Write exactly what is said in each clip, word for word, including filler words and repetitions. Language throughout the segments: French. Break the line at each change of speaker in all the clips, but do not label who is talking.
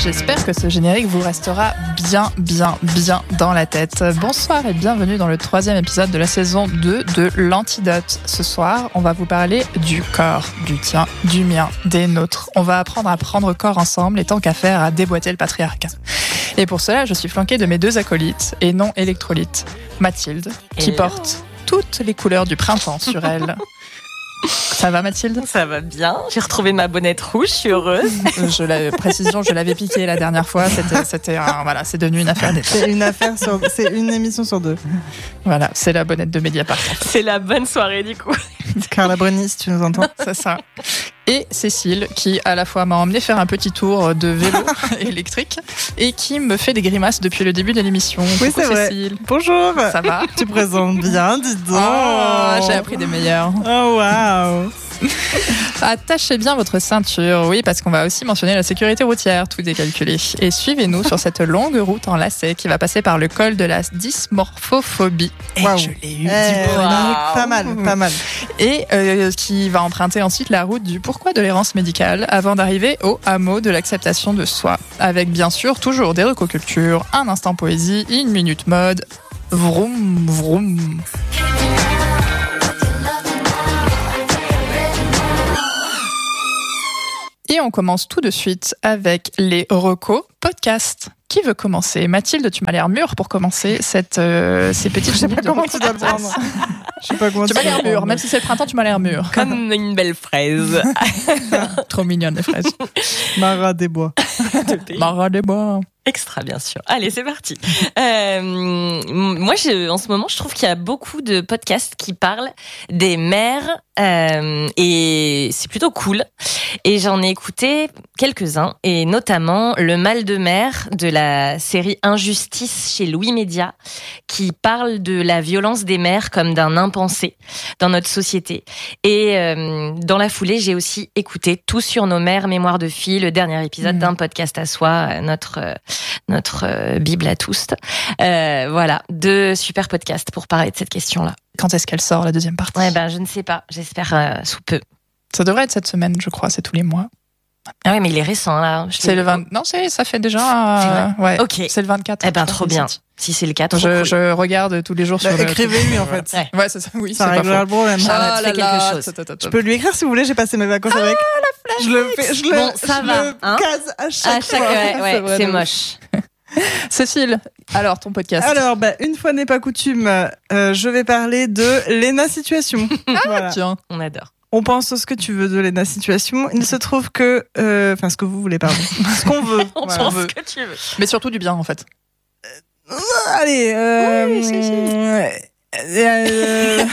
J'espère que ce générique vous restera bien, bien, bien dans la tête. Bonsoir et bienvenue dans le troisième épisode de la saison deux de l'Antidote. Ce soir, on va vous parler du corps, du tien, du mien, des nôtres. On va apprendre à prendre corps ensemble et tant qu'à faire à déboîter le patriarcat. Et pour cela, je suis flanquée de mes deux acolytes, et non électrolytes. Mathilde, qui Hello. porte toutes les couleurs du printemps sur elle. Ça va Mathilde ?
Ça va bien, j'ai retrouvé ma bonnette rouge, je suis heureuse.
Je l'avais, précision, je l'avais piquée la dernière fois, c'était, c'était un, voilà, c'est devenu une affaire d'état.
C'est une affaire sur, c'est une émission sur deux.
Voilà, c'est la bonnette de Mediapart.
C'est la bonne soirée du coup.
Carla Bruni, si tu nous entends.
C'est ça. Et Cécile, qui à la fois m'a emmené faire un petit tour de vélo électrique et qui me fait des grimaces depuis le début de l'émission.
Oui,
Coucou,
c'est vrai.
Cécile.
Bonjour.
Ça va ?
Tu présentes bien, dis donc.
Oh, j'ai appris des meilleurs.
Oh, waouh.
Attachez bien votre ceinture, oui, parce qu'on va aussi mentionner la sécurité routière, tout est calculé. Et suivez-nous sur cette longue route en lacets qui va passer par le col de la dysmorphophobie. Et
wow.
je l'ai eu
eh,
du premier.
Wow. Pas mal, pas mal.
Et euh, qui va emprunter ensuite la route du pourquoi de l'errance médicale avant d'arriver au hameau de l'acceptation de soi. Avec bien sûr toujours des recocultures, un instant poésie, une minute mode. Vroom, vroom. Et on commence tout de suite avec les recos podcast. Qui veut commencer ? Mathilde, tu m'as l'air mûre pour commencer cette, euh, ces petites minutes de
comment tu dois le prendre. Je sais pas comment
tu m'as l'air mûre, même si c'est le printemps, tu m'as l'air mûre.
Comme une belle fraise.
Trop mignonne les fraises.
Marat des bois.
Marat des bois.
Extra, bien sûr. Allez, c'est parti. Euh, moi, je, en ce moment, je trouve qu'il y a beaucoup de podcasts qui parlent des mères euh, et c'est plutôt cool. Et j'en ai écouté quelques-uns, et notamment Le mal de mère de la série Injustice chez Louis Média, qui parle de la violence des mères comme d'un impensé dans notre société. Et euh, dans la foulée, j'ai aussi écouté Tout sur nos mères, Mémoire de filles, le dernier épisode mmh. d'un podcast à soi, notre euh, notre euh, Bible à tous. Euh, voilà, deux super podcasts pour parler de cette question-là.
Quand est-ce qu'elle sort, la deuxième partie ?
Ouais, ben, je ne sais pas. J'espère euh, sous peu.
Ça devrait être cette semaine, je crois. C'est tous les mois.
Ah oui, mais il est récent, là. Je
c'est le vingt... Non, c'est, ça fait déjà... Euh, ouais,
ok.
C'est le vingt-quatre.
Eh ben, trop bien. Si c'est le cas, trop
je,
cool.
je regarde tous les jours
bah,
sur le...
Écrivez-lui, en fait.
Ouais, ouais c'est ça. Oui,
ça
c'est
réglera le problème.
Charlotte, fais quelque chose.
Je peux lui écrire si vous voulez, j'ai passé mes vacances
ah,
avec.
La
je le fais, je le,
bon, ça
je
va,
le
hein
case à chaque,
à chaque
fois.
Ouais, ouais, c'est, vrai, c'est moche.
Cécile, alors ton podcast.
Alors, bah, une fois n'est pas coutume, euh, je vais parler de Léna Situation.
Ah,
voilà.
Tiens.
On adore.
On pense à ce que tu veux de Léna Situation. Il se trouve que, enfin, euh, ce que vous voulez, pardon, ce qu'on veut.
On
voilà.
pense ce que tu veux.
Mais surtout du bien, en fait.
Euh, allez. Euh,
oui, si, si.
Euh, euh,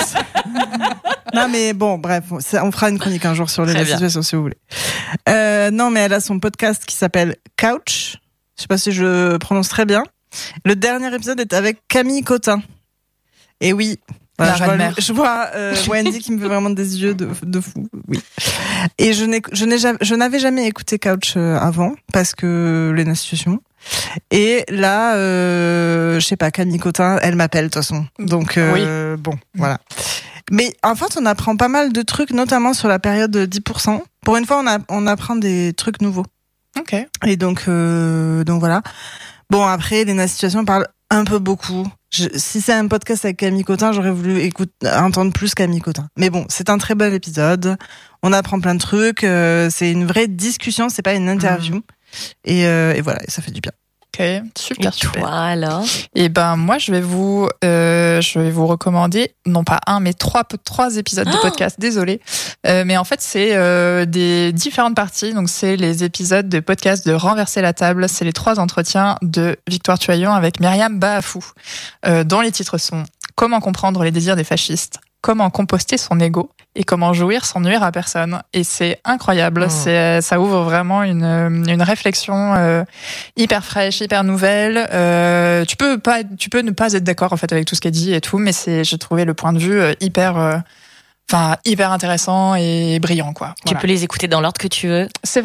non mais bon, bref, on fera une chronique un jour sur Léna Situation si vous voulez. Euh, non mais elle a son podcast qui s'appelle Couch. Je sais pas si je prononce très bien. Le dernier épisode est avec Camille Cotin. Et oui. Voilà, je, vois, je vois euh, Wendy qui me fait vraiment des yeux de, de fou. Oui. Et je, n'ai, je, n'ai jamais, je n'avais jamais écouté Couch avant parce que Léna Situation. Et là, euh, je sais pas, Camille Cotin, elle m'appelle de toute façon. Donc euh, oui. Bon, voilà. Mais en fait, on apprend pas mal de trucs, notamment sur la période de dix pour cent. Pour une fois, on, a, on apprend des trucs nouveaux.
Ok.
Et donc, euh, donc voilà. Bon, après, Léna Situation parle un peu beaucoup. Je, si c'est un podcast avec Camille Cotin, j'aurais voulu écouter, entendre plus Camille Cotin. Mais bon, c'est un très bel épisode. On apprend plein de trucs. Euh, c'est une vraie discussion, c'est pas une interview. Mmh. Et, euh, et voilà, ça fait du bien.
Ok, super,
et
super.
Toi, alors ?
Et ben moi, je vais vous, euh, je vais vous recommander non pas un, mais trois, trois épisodes de podcast. Désolée, euh, mais en fait c'est euh, des différentes parties. Donc c'est les épisodes de podcast de Renverser la table. C'est les trois entretiens de Victoire Tuaillon avec Myriam Baafou, euh, dont les titres sont Comment comprendre les désirs des fascistes, Comment composter son ego et comment jouir sans nuire à personne. Et c'est incroyable. Oh. C'est, ça ouvre vraiment une, une réflexion euh, hyper fraîche, hyper nouvelle. Euh, tu peux pas, tu peux ne pas être d'accord en fait avec tout ce qu'elle dit et tout, mais c'est, j'ai trouvé le point de vue hyper, enfin euh, hyper intéressant et brillant quoi.
Tu voilà. peux les écouter dans l'ordre que tu veux.
C'est vrai.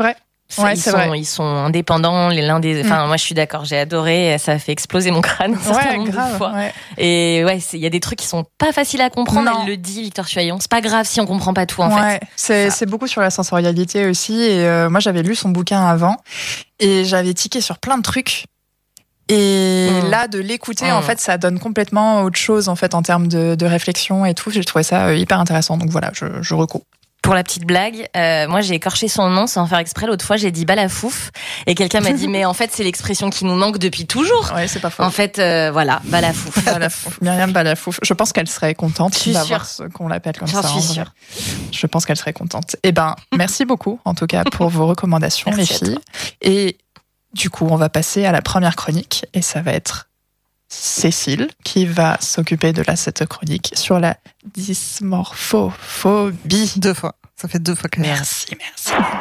Ouais,
ils
c'est
sont,
vrai.
ils sont indépendants, les l'un des. Enfin, mm. moi, je suis d'accord, j'ai adoré. Ça a fait exploser mon crâne un certain
ouais,
nombre
grave,
de fois.
Ouais.
Et ouais, il y a des trucs qui sont pas faciles à comprendre.
Non.
Elle le dit, Victor Tuaillon. C'est pas grave si on comprend pas tout, en
ouais,
fait.
C'est, c'est beaucoup sur la sensorialité aussi. Et euh, moi, j'avais lu son bouquin avant et j'avais tiqué sur plein de trucs. Et mmh. là, de l'écouter, mmh. en fait, ça donne complètement autre chose, en fait, en termes de, de réflexion et tout. J'ai trouvé ça hyper intéressant. Donc voilà, je, je recours.
Pour la petite blague, euh, moi j'ai écorché son nom sans faire exprès. L'autre fois, j'ai dit balafouf et quelqu'un m'a dit mais en fait c'est l'expression qui nous manque depuis toujours.
Ouais, c'est pas faux.
En fait, euh, voilà, balafouf.
Balafouf. Myriam Balafouf. Je pense qu'elle serait contente
je suis
d'avoir
sûre.
ce qu'on l'appelle comme
J'en
ça.
J'en suis sûre.
Je pense qu'elle serait contente. Eh ben, merci beaucoup en tout cas pour vos recommandations,
merci
les filles. Et du coup, on va passer à la première chronique et ça va être Cécile qui va s'occuper de la cette chronique sur la dysmorphophobie.
Deux fois. Ça fait deux fois qu'elle.
Merci, merci.